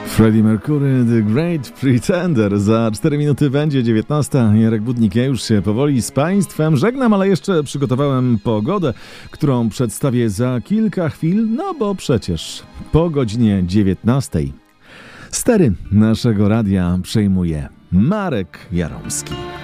Freddie Mercury, The Great Pretender. Za 4 minuty będzie 19. Jarek Budnik, ja już się powoli z Państwem żegnam, ale jeszcze przygotowałem pogodę, którą przedstawię za kilka chwil, no bo przecież po godzinie 19. Stery naszego radia przejmuje Marek Jaromski.